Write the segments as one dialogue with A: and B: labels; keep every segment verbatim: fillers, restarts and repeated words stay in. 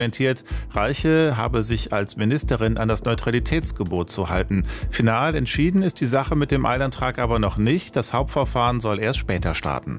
A: argumentiert, Reiche habe sich als Ministerin an das Neutralitätsgebot zu halten. Final entschieden ist die Sache mit dem Eilantrag aber noch nicht. Das Hauptverfahren soll erst später starten.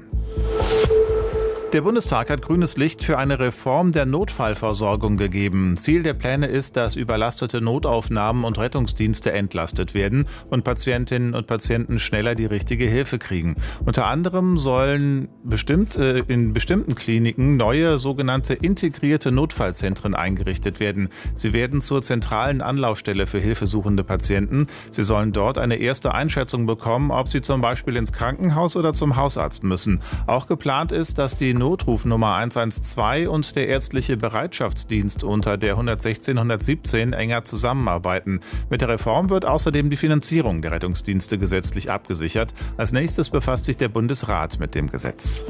A: Der Bundestag hat grünes Licht für eine Reform der Notfallversorgung gegeben. Ziel der Pläne ist, dass überlastete Notaufnahmen und Rettungsdienste entlastet werden und Patientinnen und Patienten schneller die richtige Hilfe kriegen. Unter anderem sollen bestimmt, äh, in bestimmten Kliniken neue sogenannte integrierte Notfallzentren eingerichtet werden. Sie werden zur zentralen Anlaufstelle für hilfesuchende Patienten. Sie sollen dort eine erste Einschätzung bekommen, ob sie zum Beispiel ins Krankenhaus oder zum Hausarzt müssen. Auch geplant ist, dass die Notrufnummer eins eins zwei und der ärztliche Bereitschaftsdienst unter der hundertsechzehn hundertsiebzehn enger zusammenarbeiten. Mit der Reform wird außerdem die Finanzierung der Rettungsdienste gesetzlich abgesichert. Als nächstes befasst sich der Bundesrat mit dem Gesetz.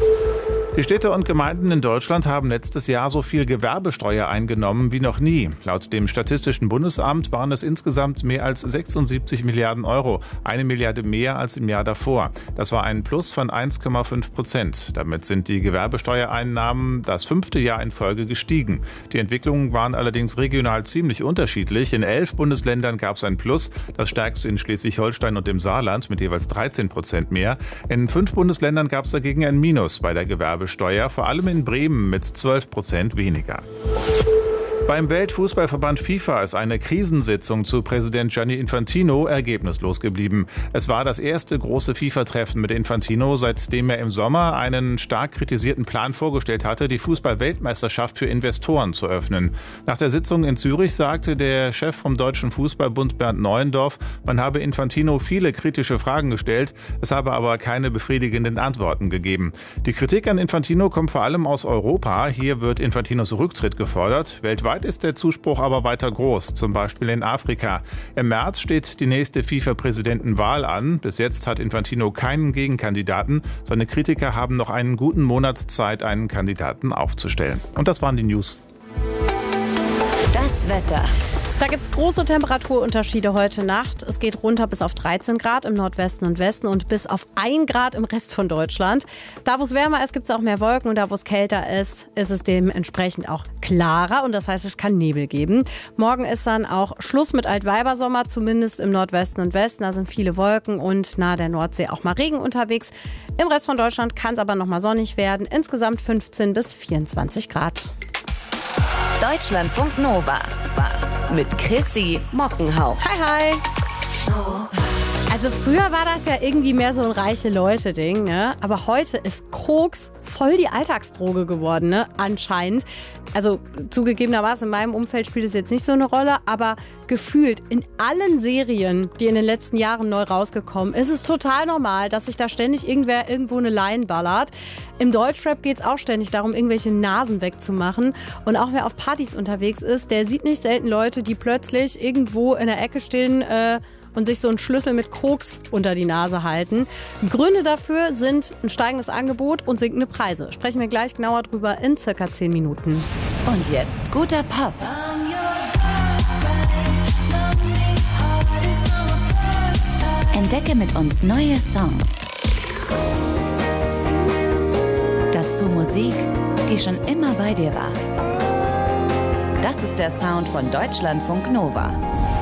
A: Die Städte und Gemeinden in Deutschland haben letztes Jahr so viel Gewerbesteuer eingenommen wie noch nie. Laut dem Statistischen Bundesamt waren es insgesamt mehr als sechsundsiebzig Milliarden Euro, eine Milliarde mehr als im Jahr davor. Das war ein Plus von eins Komma fünf Prozent. Damit sind die Gewerbesteuereinnahmen das fünfte Jahr in Folge gestiegen. Die Entwicklungen waren allerdings regional ziemlich unterschiedlich. In elf Bundesländern gab es ein Plus, das stärkste in Schleswig-Holstein und im Saarland mit jeweils dreizehn Prozent mehr. In fünf Bundesländern gab es dagegen ein Minus bei der Gewerbesteuer. Steuer, vor allem in Bremen mit zwölf Prozent weniger. Beim Weltfußballverband FIFA ist eine Krisensitzung zu Präsident Gianni Infantino ergebnislos geblieben. Es war das erste große FIFA-Treffen mit Infantino, seitdem er im Sommer einen stark kritisierten Plan vorgestellt hatte, die Fußball-Weltmeisterschaft für Investoren zu öffnen. Nach der Sitzung in Zürich sagte der Chef vom Deutschen Fußballbund Bernd Neuendorf, man habe Infantino viele kritische Fragen gestellt, es habe aber keine befriedigenden Antworten gegeben. Die Kritik an Infantino kommt vor allem aus Europa. Hier wird Infantinos Rücktritt gefordert. Weltweit ist der Zuspruch aber weiter groß, zum Beispiel in Afrika. Im März steht die nächste FIFA-Präsidentenwahl an. Bis jetzt hat Infantino keinen Gegenkandidaten. Seine Kritiker haben noch einen guten Monat Zeit, einen Kandidaten aufzustellen. Und das waren die News.
B: Das Wetter.
C: Da gibt es große Temperaturunterschiede heute Nacht. Es geht runter bis auf dreizehn Grad im Nordwesten und Westen und bis auf ein Grad im Rest von Deutschland. Da, wo es wärmer ist, gibt es auch mehr Wolken. Und da, wo es kälter ist, ist es dementsprechend auch klarer. Und das heißt, es kann Nebel geben. Morgen ist dann auch Schluss mit Altweibersommer, zumindest im Nordwesten und Westen. Da sind viele Wolken und nahe der Nordsee auch mal Regen unterwegs. Im Rest von Deutschland kann es aber noch mal sonnig werden. Insgesamt fünfzehn bis vierundzwanzig Grad.
B: Deutschlandfunk Nova mit Chrissy Mockenhaupt.
C: Hi, hi. Also früher war das ja irgendwie mehr so ein reiche Leute-Ding, ne? Aber heute ist Koks voll die Alltagsdroge geworden, ne? Anscheinend. Also zugegebenermaßen in meinem Umfeld spielt es jetzt nicht so eine Rolle, aber gefühlt in allen Serien, die in den letzten Jahren neu rausgekommen, ist es total normal, dass sich da ständig irgendwer irgendwo eine Line ballert. Im Deutschrap geht es auch ständig darum, irgendwelche Nasen wegzumachen. Und auch wer auf Partys unterwegs ist, der sieht nicht selten Leute, die plötzlich irgendwo in der Ecke stehen äh, und sich so einen Schlüssel mit Koks unter die Nase halten. Gründe dafür sind ein steigendes Angebot und sinkende Preise. Sprechen wir gleich genauer drüber in circa zehn Minuten.
B: Und jetzt guter Pop. Entdecke mit uns neue Songs. Dazu Musik, die schon immer bei dir war. Das ist der Sound von Deutschlandfunk Nova.